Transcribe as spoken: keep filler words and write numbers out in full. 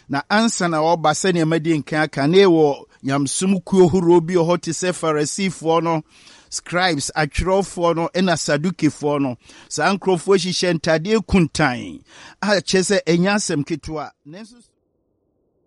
na ansa na ɔba sɛ ne madi nkan aka ne wɔ nyamsom kuo horo bi hɔ te sɛ Farisifoɔ no, scribes atwerɛfoɔ no ɛna Sadukifoɔ no. Saa nkurɔfoɔ hyehyɛ ntadeɛ kuntan a kyerɛ sɛ ɛnyɛ asɛm ketewa nanso